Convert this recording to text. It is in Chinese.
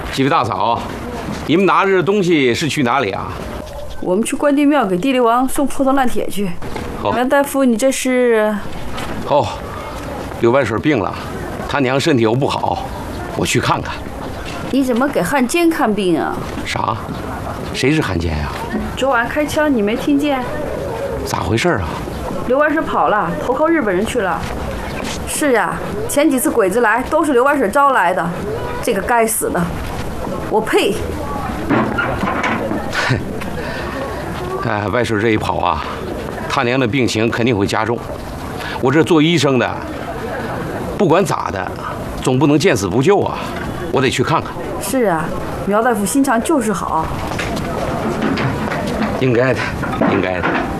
几位大嫂，你们拿着东西是去哪里啊？ 我们去关帝庙给地灵王送破铜烂铁去。袁大夫，你这是？ 哦，刘白水病了，他娘身体又不好，我去看看。 你怎么给汉奸看病啊？ 啥？谁是汉奸呀？ 昨晚开枪你没听见？ 咋回事啊？ 刘白水跑了，投靠日本人去了。是呀，前几次鬼子来都是刘白水招来的，这个该死的，我呸！ 哎，白水这一跑啊，他娘的病情肯定会加重。我这做医生的，不管咋的，总不能见死不救啊！我得去看看。 是啊，苗大夫心肠就是好。 应该的，应该的。